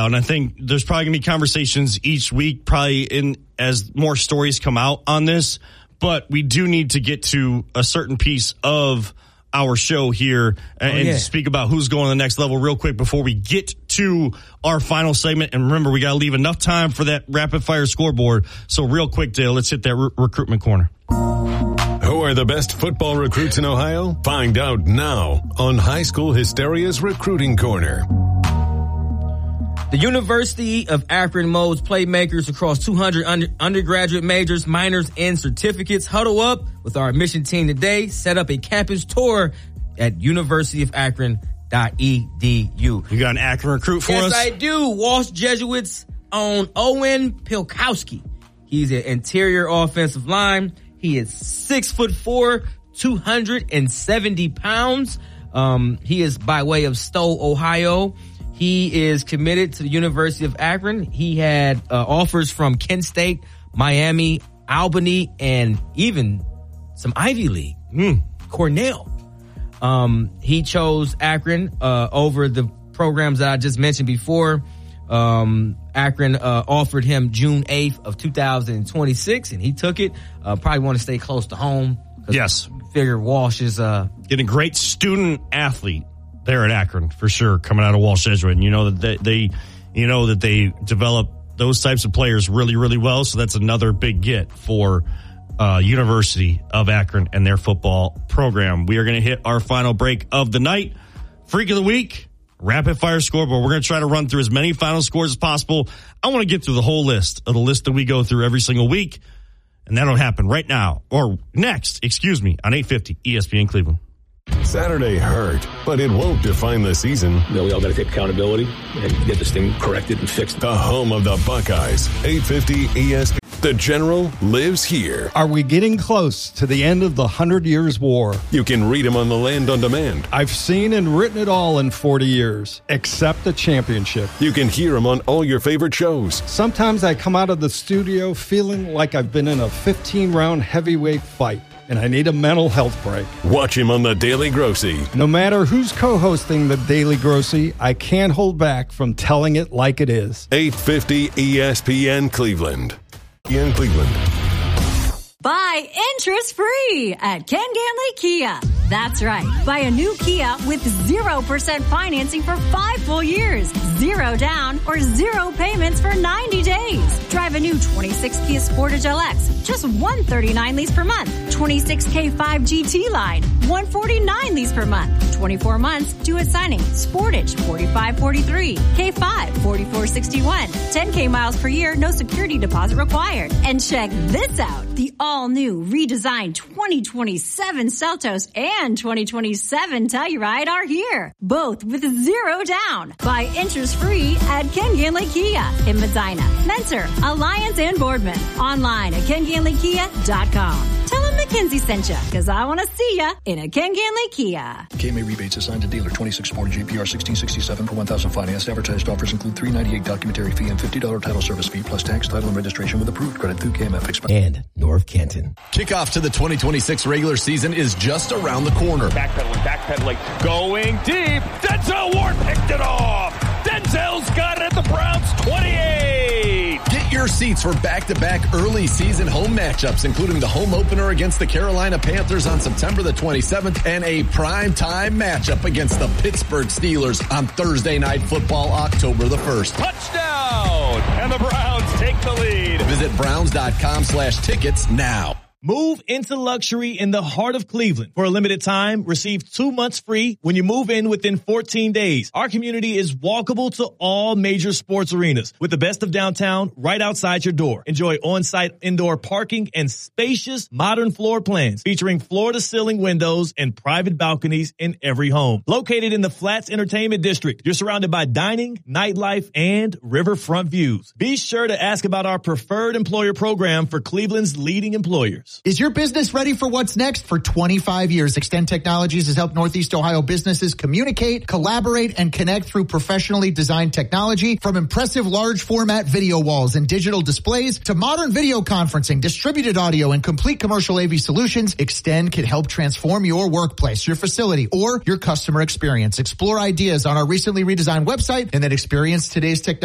And I think there's probably going to be conversations each week, probably as more stories come out on this. But we do need to get to a certain piece of our show here and speak about who's going to the next level real quick before we get to our final segment. And remember, we got to leave enough time for that rapid fire scoreboard. So real quick, Dale, let's hit that recruitment corner. Who are the best football recruits in Ohio? Find out now on High School Hysteria's Recruiting Corner. The University of Akron molds playmakers across 200 undergraduate majors, minors, and certificates. Huddle up with our admission team today. Set up a campus tour at universityofakron.edu. You got an Akron recruit for us? Yes, I do. Walsh Jesuits own Owen Pilkowski. He's an interior offensive line. He is 6'4", 270 pounds. He is by way of Stowe, Ohio. He is committed to the University of Akron. He had offers from Kent State, Miami, Albany, and even some Ivy League. Cornell. He chose Akron over the programs that I just mentioned before. Akron offered him June 8th of 2026, and he took it. Probably want to stay close to home. Yes. Figure Walsh is getting a great student athlete there at Akron for sure, coming out of Walsh Jesuit. And you know that they develop those types of players really, really well. So that's another big get for University of Akron and their football program. We are going to hit our final break of the night. Freak of the week, rapid fire scoreboard. We're going to try to run through as many final scores as possible. I want to get through the whole list of the list that we go through every single week. And that'll happen right now, or next, on 850 ESPN Cleveland. Saturday hurt, but it won't define the season. We all got to take accountability and get this thing corrected and fixed. The home of the Buckeyes, 850 ESPN. The General lives here. Are we getting close to the end of the 100 Years' War? You can read him on the Land on Demand. I've seen and written it all in 40 years, except the championship. You can hear him on all your favorite shows. Sometimes I come out of the studio feeling like I've been in a 15-round heavyweight fight, and I need a mental health break. Watch him on The Daily Grossy. No matter who's co-hosting The Daily Grossy, I can't hold back from telling it like it is. 850 ESPN Cleveland. In Cleveland. Buy interest-free at Ken Ganley Kia. That's right. Buy a new Kia with 0% financing for 5 full years, 0 down, or 0 payments for 90 days. Drive a new 26 Kia Sportage LX, just $139 lease per month. 26 K5 GT line, $149 lease per month. 24 months, due at signing. Sportage, $45.43. K5, $44.61. 10K miles per year, no security deposit required. And check this out. The all-new, redesigned 2027 Seltos and 2027 Telluride are here, both with 0 down. Buy interest-free at Ken Ganley Kia in Medina, Mentor, Alliance, and Boardman. Online at KenGanleyKia.com. Tell them McKenzie sent you, because I want to see ya in a Ken Ganley Kia. KMA rebates assigned to dealer 26 Sport GPR 1667 per 1,000 financed. Advertised offers include $398 documentary fee and $50 title service fee plus tax, title, and registration with approved credit through KMF expense. And North Canton. Kickoff to the 2026 regular season is just around the corner. Backpedaling, going deep. Denzel Ward picked it off. Denzel's got it at the Browns 28. Get your seats for back-to-back early season home matchups, including the home opener against the Carolina Panthers on September the 27th and a primetime matchup against the Pittsburgh Steelers on Thursday Night Football, October the 1st. Touchdown! And the Browns take the lead. Visit browns.com/tickets now. Move into luxury in the heart of Cleveland. For a limited time, receive 2 months free when you move in within 14 days. Our community is walkable to all major sports arenas with the best of downtown right outside your door. Enjoy on-site indoor parking and spacious modern floor plans featuring floor-to-ceiling windows and private balconies in every home. Located in the Flats Entertainment District, you're surrounded by dining, nightlife, and riverfront views. Be sure to ask about our preferred employer program for Cleveland's leading employers. Is your business ready for what's next? For 25 years, Extend Technologies has helped Northeast Ohio businesses communicate, collaborate, and connect through professionally designed technology. From impressive large format video walls and digital displays to modern video conferencing, distributed audio, and complete commercial AV solutions, Extend can help transform your workplace, your facility, or your customer experience. Explore ideas on our recently redesigned website and then experience today's technology